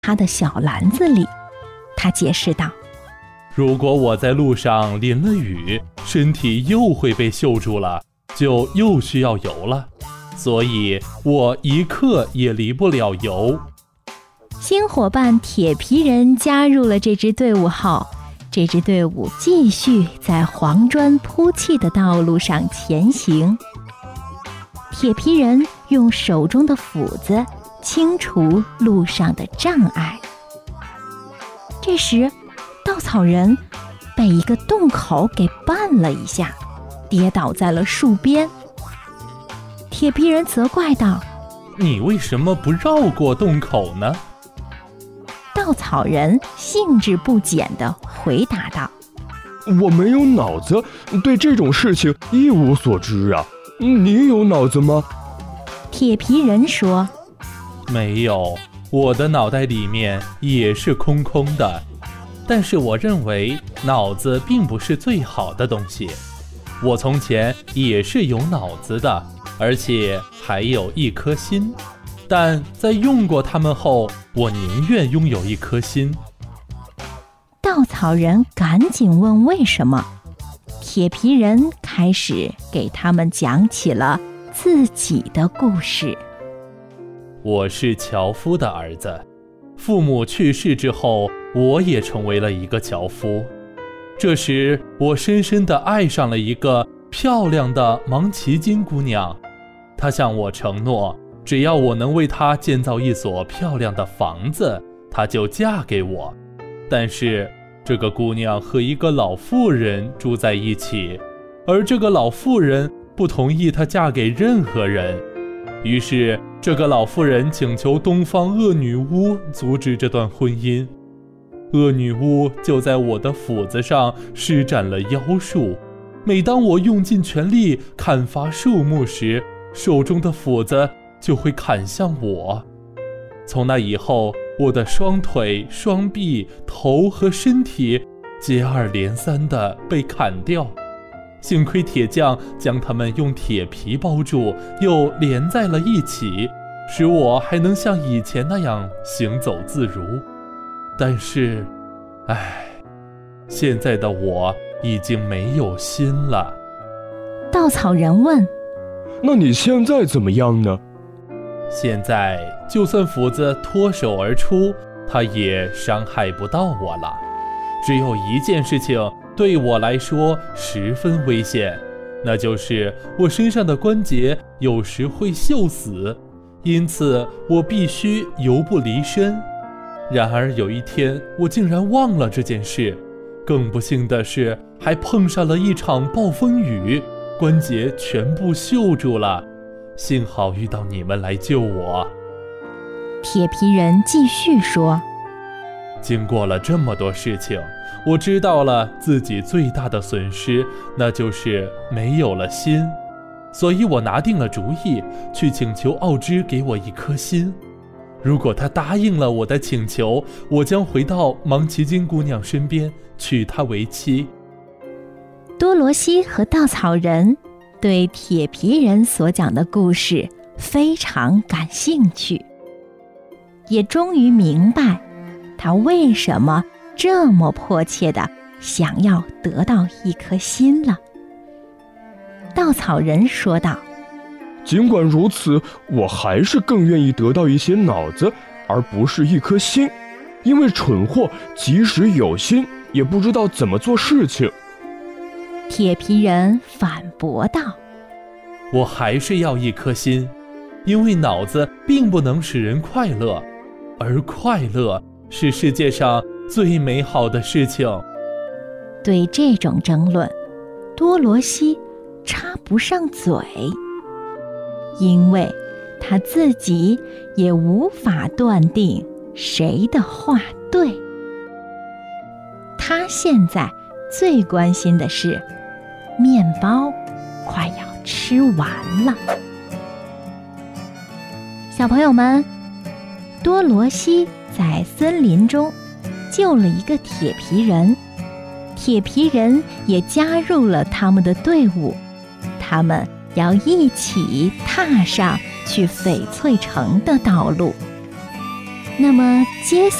他的小篮子里。他解释道： 如果我在路上淋了雨，身体又会被锈住了，就又需要油了，所以我一刻也离不了油。 新伙伴铁皮人加入了这支队伍后，这支队伍继续在黄砖铺砌的道路上前行。铁皮人用手中的斧子清除路上的障碍。这时，稻草人被一个洞口给绊了一下，跌倒在了树边。铁皮人责怪道： 你为什么不绕过洞口呢？ 稻草人兴致不减地回答道： 我没有脑子，对这种事情一无所知啊。你有脑子吗？ 铁皮人说： 没有，我的脑袋里面也是空空的。但是我认为脑子并不是最好的东西。我从前也是有脑子的，而且还有一颗心。但在用过它们后，我宁愿拥有一颗心。 稻草人赶紧问为什么。铁皮人开始给他们讲起了自己的故事。 我是樵夫的儿子，父母去世之后，我也成为了一个樵夫。这时，我深深地爱上了一个漂亮的芒奇金姑娘。她向我承诺，只要我能为她建造一所漂亮的房子，她就嫁给我。但是，这个姑娘和一个老妇人住在一起，而这个老妇人不同意她嫁给任何人。于是，这个老妇人请求东方恶女巫阻止这段婚姻。恶女巫就在我的斧子上施展了妖术，每当我用尽全力砍伐树木时，手中的斧子就会砍向我。从那以后，我的双腿、双臂、头和身体接二连三地被砍掉。幸亏铁匠将它们用铁皮包住，又连在了一起，使我还能像以前那样行走自如。但是，现在的我已经没有心了。 稻草人问： 那你现在怎么样呢？ 现在就算斧子脱手而出，它也伤害不到我了。只有一件事情对我来说十分危险，那就是我身上的关节有时会锈死，因此我必须油不离身。然而有一天，我竟然忘了这件事，更不幸的是，还碰上了一场暴风雨，关节全部锈住了。幸好遇到你们来救我。 铁皮人继续说： 经过了这么多事情，我知道了自己最大的损失，那就是没有了心。所以我拿定了主意，去请求奥芝给我一颗心。如果他答应了我的请求，我将回到芒奇金姑娘身边，娶她为妻。 多罗西和稻草人对铁皮人所讲的故事非常感兴趣，也终于明白他为什么这么迫切地想要得到一颗心了。稻草人说道： 尽管如此，我还是更愿意得到一些脑子，而不是一颗心，因为蠢货即使有心，也不知道怎么做事情。 铁皮人反驳道： 我还是要一颗心，因为脑子并不能使人快乐，而快乐是世界上最美好的事情。 对这种争论，多罗西插不上嘴，因为他自己也无法断定谁的话对。他现在最关心的是，面包快要吃完了。小朋友们，多罗西在森林中救了一个铁皮人，铁皮人也加入了他们的队伍，他们要一起踏上去翡翠城的道路。 那么接